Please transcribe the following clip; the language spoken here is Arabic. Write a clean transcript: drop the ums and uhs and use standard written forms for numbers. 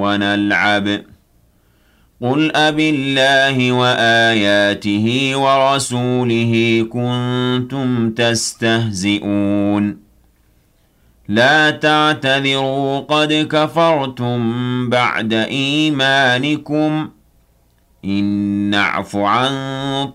ونلعب قل أبالله وآياته ورسوله كنتم تستهزئون لا تعتذروا قد كفرتم بعد إيمانكم إن نعف عن